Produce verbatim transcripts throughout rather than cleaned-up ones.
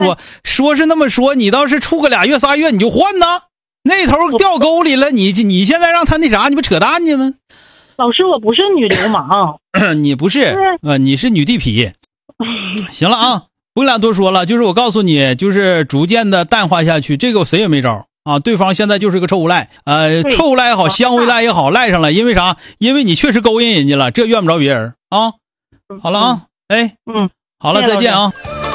说说是那么说，你倒是处个俩月仨月你就换呢？那头掉沟里了，你你现在让他那啥，你不扯淡去吗？ 老师，我不是女流氓。 你不是，呃，你是女地痞。行了啊，不俩多说了，就是我告诉你，就是逐渐的淡化下去，这个谁也没招啊。对方现在就是个臭无赖，呃，臭无赖也好，香无赖也好，赖上了，因为啥？因为你确实勾引人家了，这怨不着别人啊。好了啊，哎， 嗯， 好了，再见啊。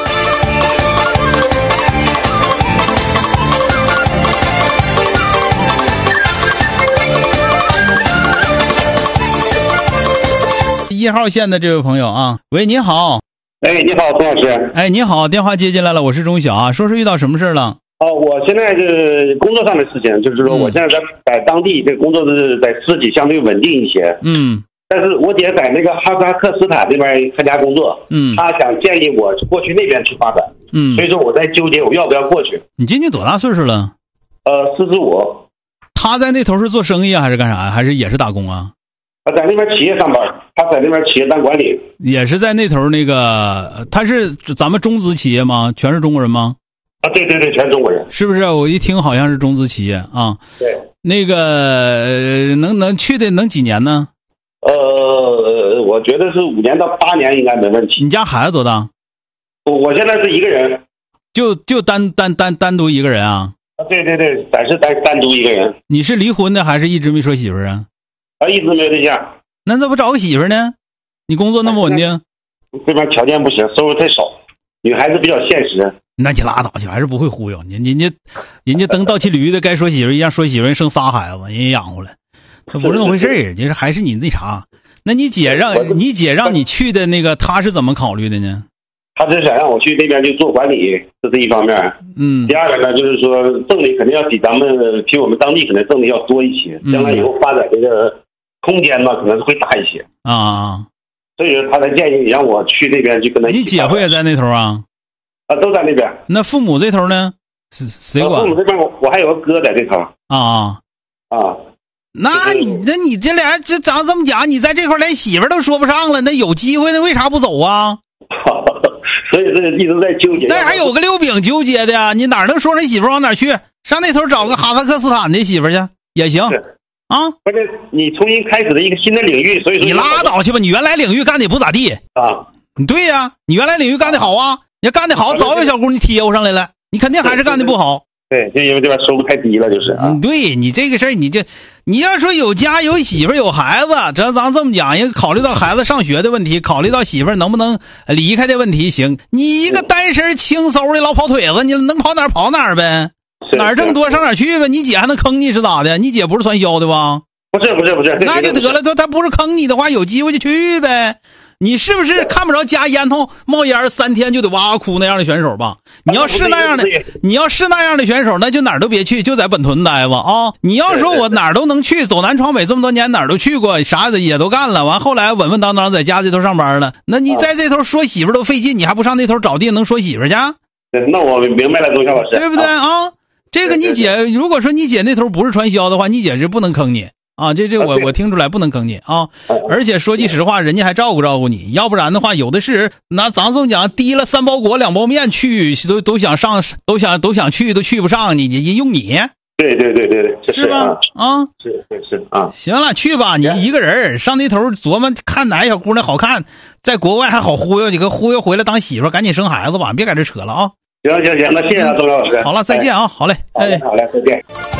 一号线的这位朋友啊，喂，你好。 哎，你好，钟老师。 哎，你好，电话接进来了，我是钟晓啊，说是遇到什么事了？ 哦，我现在是工作上的事情，就是说我现在在、嗯、在当地这个工作是在市里相对稳定一些。 嗯。 但是我姐在那个哈萨克斯坦这边参加工作， 嗯， 她想建议我过去那边去发展， 嗯， 所以说我在纠结我要不要过去。 你今年多大岁数了？ 呃，四十五。 他在那头是做生意啊，还是干啥呀？还是也是打工啊？ 他在那边企业上班，他在那边企业当管理。 也是在那头那个，他是咱们中资企业吗？全是中国人吗？ 啊，对对对，全是中国人。 是不是？我一听好像是中资企业啊。 对。那个、呃、能能去的能几年呢？ 呃，我觉得是五年到八年应该没问题。 你家孩子多大？ 我现在是一个人。 就就单单单单独一个人啊？ 啊，对对对，咱是单单独一个人。 你是离婚的还是一直没说媳妇儿啊？ 啊，一直没有对象。 那怎么找个媳妇儿呢？你工作那么稳定？ 这边条件不行，收入太少，女孩子比较现实。 那你拉倒去，还是不会忽悠。人人家人家蹬倒骑驴的，该说媳妇儿一样说媳妇儿，人生仨孩子，人家养活了，这不是那么回事儿。就是还是你那啥，那你姐让你姐让你去的那个，她是怎么考虑的呢？ 她是想让我去那边去做管理，这是一方面。 嗯。 第二个呢，就是说挣的肯定要比咱们比我们当地可能挣的要多一些，将来以后发展这个空间呢，可能是会大一些。 啊。 所以说他才建议让我去那边去跟他一起。 你姐夫也在那头啊？ 啊，都在那边。 那父母这头呢？是谁管？ 父母这边我我还有个哥在这头。 啊啊。 那你那你这俩这咱这么讲，你在这块连媳妇都说不上了，那有机会那为啥不走啊？ 所以是一直在纠结。 那还有个溜饼纠结的呀？你哪能说那媳妇往哪去？上那头找个哈萨克斯坦的媳妇去也行啊。 关键你重新开始的一个新的领域，所以说你拉倒去吧，你原来领域干的也不咋地啊。 对呀、啊，你原来领域干的好啊，你要干的好，早有小姑娘贴上来了，你肯定还是干的不好。 对，就因为这边收入太低了，就是啊。 嗯，对你这个事儿，你这你要说有家有媳妇有孩子，这咱这么讲，也考虑到孩子上学的问题，考虑到媳妇能不能离开的问题，行。你一个单身轻嗖的老跑腿子，你能跑哪儿跑哪儿呗，哪儿挣多上哪儿去呗。你姐还能坑你是咋的？你姐不是传销的吧？ 不是不是不是， 那就得了，他他不是坑你的话，有机会就去呗。你是不是看不着家烟囱冒烟三天就得哇哇哭那样的选手吧？你要是那样的，你要是那样的选手，那就哪儿都别去，就在本屯待着啊！你要说我哪儿都能去，走南闯北这么多年哪儿都去过，啥也都干了，完后来稳稳当当在家这头上班了，那你在这头说媳妇都费劲，你还不上那头找地能说媳妇去？ 那我明白了，钟晓老师， 对不对啊？这个你姐如果说你姐那头不是传销的话，你姐是不能坑你。啊，这这我我听出来不能坑你啊！而且说句实话，人家还照顾照顾你，要不然的话，有的是那咱这么讲，提了三包裹两包面去，都都想上，都想都想去，都去不上，你你用你？ 对对对对对， 是吧？啊， 是是是啊， 行了，去吧，你一个人上那头琢磨看哪小姑娘好看，在国外还好忽悠几个，忽悠回来当媳妇，赶紧生孩子吧，别在这扯了啊！ 行行行，那谢谢啊，钟老师。 好了，再见啊，好嘞， 哎，好嘞，再见。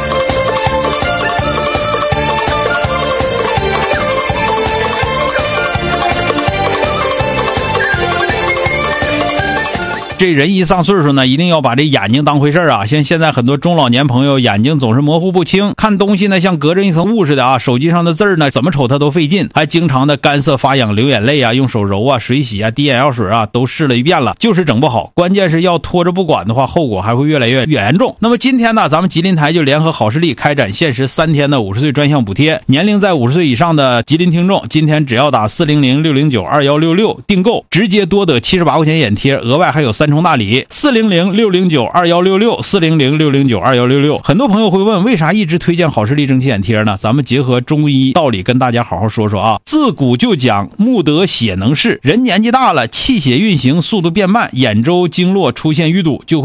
这人一上岁数呢，一定要把这眼睛当回事啊！像现在很多中老年朋友眼睛总是模糊不清，看东西呢像隔着一层雾似的啊，手机上的字儿呢怎么瞅他都费劲，还经常的干涩发痒、流眼泪啊，用手揉啊、水洗啊、滴眼药水啊，都试了一遍了，就是整不好。关键是要拖着不管的话，后果还会越来越越严重。那么今天呢，咱们吉林台就联合好视力开展限时三天的五十岁专项补贴，年龄在五十岁以上的吉林听众，今天只要打四零零六零九二幺六六订购，直接多得七十八块钱眼贴，额外还有三三重大礼，四零零六零九二一六六，四零零六零九二一六六。很多朋友会问，为啥一直推荐好视力正气眼贴呢？咱们结合中医道理跟大家好好说说啊。自古就讲目得血能视，人年纪大了，气血运行速度变慢，眼周经络出现淤堵，就会